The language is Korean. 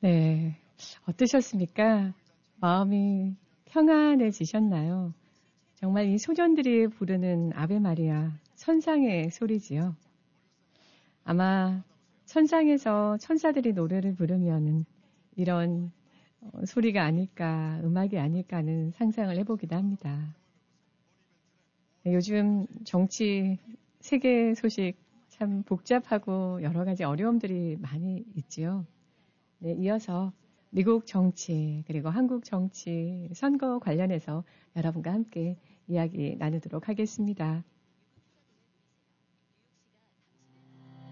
네. 어떠셨습니까? 마음이 평안해지셨나요? 정말 이 소년들이 부르는 아베 마리아, 천상의 소리지요. 아마 천상에서 천사들이 노래를 부르면은 이런 소리가 아닐까, 음악이 아닐까 하는 상상을 해보기도 합니다. 네, 요즘 정치, 세계 소식 참 복잡하고 여러 가지 어려움들이 많이 있지요. 네, 이어서 미국 정치, 그리고 한국 정치, 선거 관련해서 여러분과 함께 이야기 나누도록 하겠습니다.